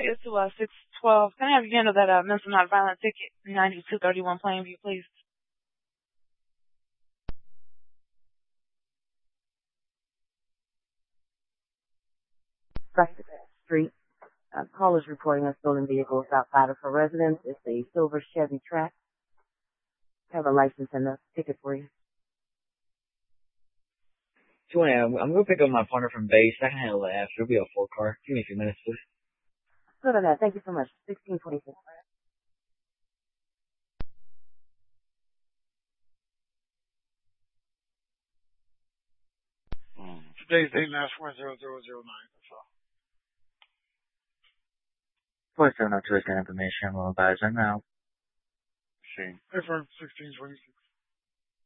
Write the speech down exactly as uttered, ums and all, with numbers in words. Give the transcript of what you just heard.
it's to uh, six twelve. Can I have you handle that uh, mental not violent ticket, ninety-two thirty-one Plainview, please? Breakfast Street. Uh, call is reporting a stolen vehicle outside of her residence. It's a silver Chevy Trax. Have a license and a ticket for you. two a.m. I'm going to pick up my partner from base. I can handle it after. It'll be a full car. Give me a few minutes, please. Good on that. Thank you so much. sixteen twenty-six. Mm. Today's date last four zero zero zero nine. That's all. four seven zero two is that information. I'm going to advise right now. See. Confirm sixteen twenty-six.